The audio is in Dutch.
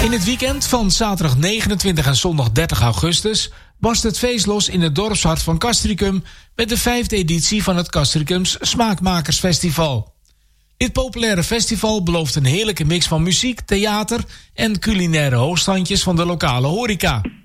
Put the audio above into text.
In het weekend van zaterdag 29 en zondag 30 augustus barst het feest los in het dorpshart van Castricum met de 5e editie van het Castricums Smaakmakersfestival. Dit populaire festival belooft een heerlijke mix van muziek, theater en culinaire hoogstandjes van de lokale horeca.